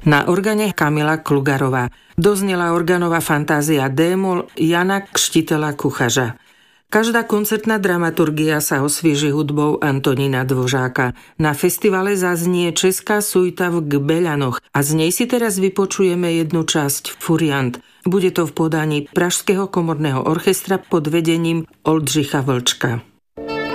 Na organe Kamila Klugarová. Doznela organová fantázia D-moll Jana Kštitela Kuchařa. Každá koncertná dramaturgia sa osvieži hudbou Antonína Dvořáka. Na festivale zaznie česká suita v Gbeľanoch a z nej si teraz vypočujeme jednu časť Furiant. Bude to v podaní Pražského komorného orchestra pod vedením Oldřicha Vlčka.